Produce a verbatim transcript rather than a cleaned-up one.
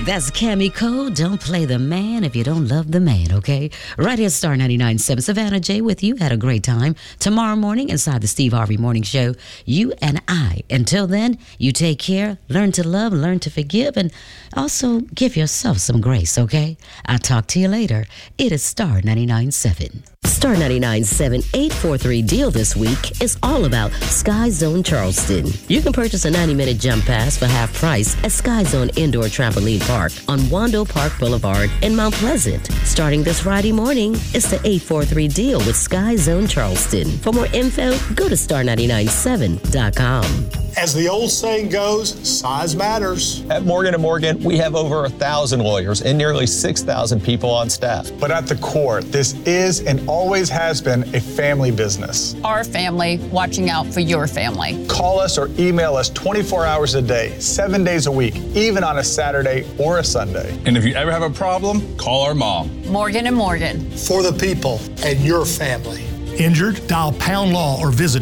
That's Cammie Cole. Don't play the man if you don't love the man, okay? Right here, Star ninety-nine point seven. Savannah J with you. Had a great time. Tomorrow morning, inside the Steve Harvey Morning Show, you and I. Until then, you take care, learn to love, learn to forgive, and also give yourself some grace, okay? I'll talk to you later. It is Star ninety-nine point seven. Star ninety-nine point seven eight four three deal this week is all about Sky Zone Charleston. You can purchase a ninety-minute jump pass for half price at Sky Zone Indoor Trampoline Park on Wando Park Boulevard in Mount Pleasant. Starting this Friday morning, it's the eight four three deal with Sky Zone Charleston. For more info, go to star ninety-nine seven dot com. As the old saying goes, size matters. At Morgan and Morgan, we have over a thousand lawyers and nearly six thousand people on staff. But at the core, this is and always has been a family business. Our family watching out for your family. Call us or email us twenty-four hours a day, seven days a week, even on a Saturday or a Sunday. And if you ever have a problem, call our mom. Morgan and Morgan. For the people and your family. Injured? Dial Pound Law or visit